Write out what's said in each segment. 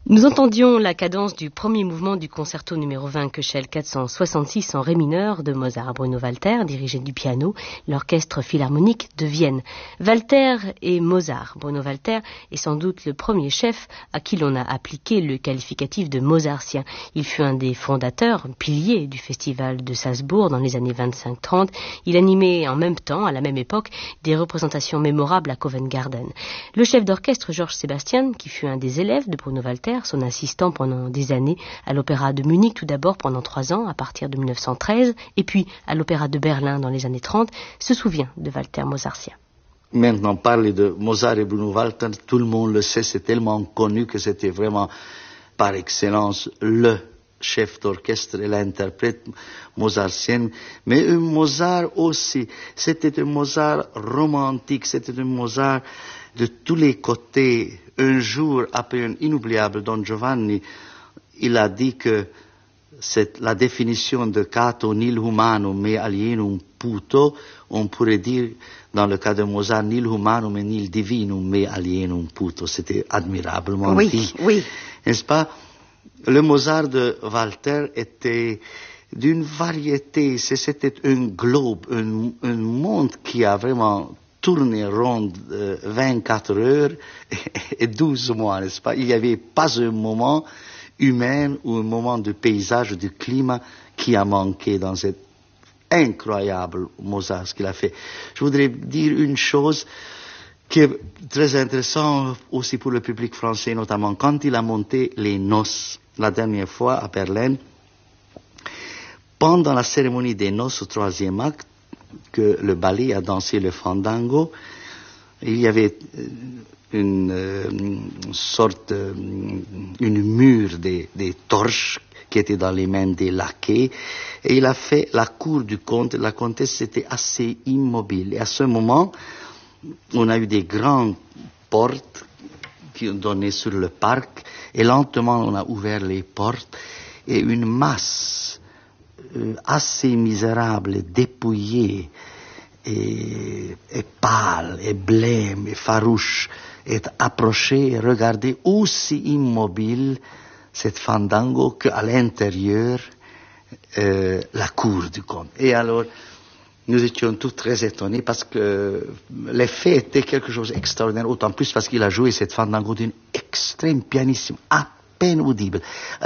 Nous entendions la cadence du premier mouvement du concerto numéro 20 Köchel 466 en ré mineur de Mozart. Bruno Walter dirigeait du piano l'orchestre philharmonique de Vienne. Walter et Mozart. Bruno Walter est sans doute le premier chef à qui l'on a appliqué le qualificatif de mozartien. Il fut un des fondateurs, piliers du festival de Salzbourg dans les années 25-30. Il animait en même temps, à la même époque, des représentations mémorables à Covent Garden. Le chef d'orchestre Georges Sébastien, qui fut un des élèves de Bruno Walter, son assistant pendant des années à l'Opéra de Munich tout d'abord pendant 3 ans à partir de 1913 et puis à l'Opéra de Berlin dans les années 30, se souvient de Walter mozartien. Maintenant, parler de Mozart et Bruno Walter, tout le monde le sait, c'est tellement connu que c'était vraiment par excellence le chef d'orchestre et l'interprète mozartien, mais un Mozart aussi, c'était un Mozart romantique, c'était un Mozart de tous les côtés. Un jour, après un inoubliable Don Giovanni, il a dit que c'est la définition de Cato nil humanum me alienum puto, on pourrait dire dans le cas de Mozart nil humanum et nil divinum me alienum puto. C'était admirablement dit. Oui. N'est-ce pas? Le Mozart de Walter était d'une variété, c'était un globe, un monde qui a vraiment tourné rond 24 heures et 12 mois, n'est-ce pas? Il n'y avait pas un moment humain ou un moment de paysage, du climat qui a manqué dans cet incroyable Mozart, ce qu'il a fait. Je voudrais dire une chose qui est très intéressante aussi pour le public français, notamment quand il a monté les noces la dernière fois à Berlin. Pendant la cérémonie des noces au 3e acte, que le ballet a dansé le fandango, il y avait une mûre des torches qui étaient dans les mains des laquais, et il a fait la cour du comte. La comtesse était assez immobile, et à ce moment, on a eu des grandes portes qui ont donné sur le parc, et lentement on a ouvert les portes, et une masse assez misérable, dépouillée, et pâle, et blême, et farouche, est approchée et regardée aussi immobile cette fandango qu'à l'intérieur la cour du comte. Et alors, nous étions tous très étonnés parce que l'effet était quelque chose d'extraordinaire, autant plus parce qu'il a joué cette fandango d'une extrême pianissime, à peine audible.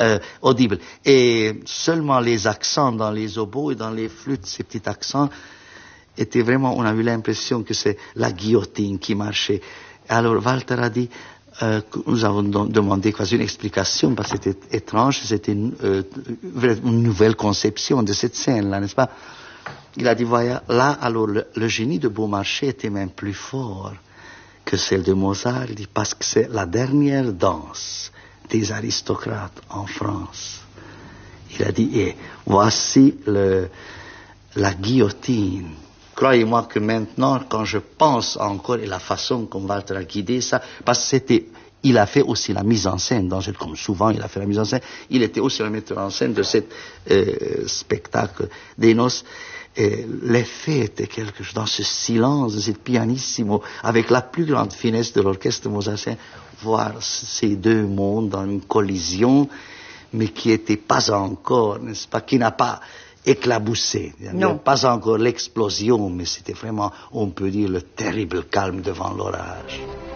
Et seulement les accents dans les oboes et dans les flûtes, ces petits accents, étaient vraiment, on a eu l'impression que c'est la guillotine qui marchait. Alors Walter a dit, nous avons demandé quasi une explication parce que c'était étrange, c'était une nouvelle conception de cette scène-là, n'est-ce pas? Il a dit, voilà, là, alors, le génie de Beaumarchais était même plus fort que celle de Mozart. Il dit, parce que c'est la dernière danse des aristocrates en France. Il a dit, et voici la guillotine. Croyez-moi que maintenant, quand je pense encore et la façon comme Walter a guidé ça, parce que il a fait aussi la mise en scène, comme souvent il a fait la mise en scène, il était aussi le metteur en scène de ce spectacle des noces. L'effet était quelque chose, dans ce silence, de cette pianissimo, avec la plus grande finesse de l'orchestre mozartien, voir ces deux mondes dans une collision, mais qui n'était pas encore, n'est-ce pas, qui n'a pas éclaboussé. Non. Pas encore l'explosion, mais c'était vraiment, on peut dire, le terrible calme devant l'orage.